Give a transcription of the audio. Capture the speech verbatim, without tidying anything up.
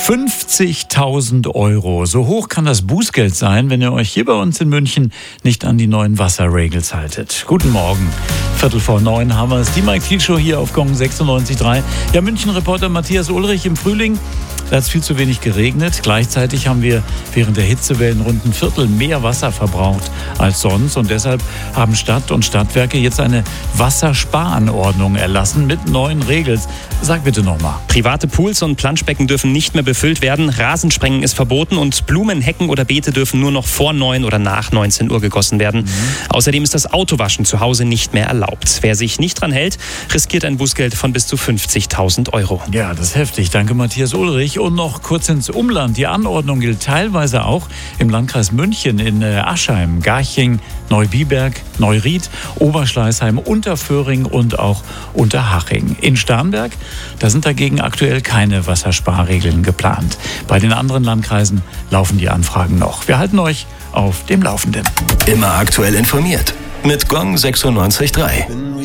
fünfzigtausend Euro. So hoch kann das Bußgeld sein, wenn ihr euch hier bei uns in München nicht an die neuen Wasserregels haltet. Guten Morgen. Viertel vor neun haben wir es. Die Mike Thiel Show hier auf Gong sechsundneunzig Komma drei. Ja, München-Reporter Matthias Ulrich im Frühling. Da hat es viel zu wenig geregnet. Gleichzeitig haben wir während der Hitzewellen rund ein Viertel mehr Wasser verbraucht als sonst. Und deshalb haben Stadt und Stadtwerke jetzt eine Wassersparanordnung erlassen mit neuen Regeln. Sag bitte nochmal. Private Pools und Planschbecken dürfen nicht mehr befüllt werden. Rasensprengen ist verboten und Blumen, Hecken oder Beete dürfen nur noch vor neun oder nach neunzehn Uhr gegossen werden. Mhm. Außerdem ist das Autowaschen zu Hause nicht mehr erlaubt. Wer sich nicht dran hält, riskiert ein Bußgeld von bis zu fünfzigtausend Euro. Ja, das ist heftig. Danke, Matthias Ulrich. Und noch kurz ins Umland. Die Anordnung gilt teilweise auch im Landkreis München, in Aschheim, Garching, Neubiberg, Neuried, Oberschleißheim, Unterföhring und auch Unterhaching. In Starnberg, da sind dagegen aktuell keine Wassersparregeln geplant. Bei den anderen Landkreisen laufen die Anfragen noch. Wir halten euch auf dem Laufenden. Immer aktuell informiert mit Gong sechsundneunzig Komma drei.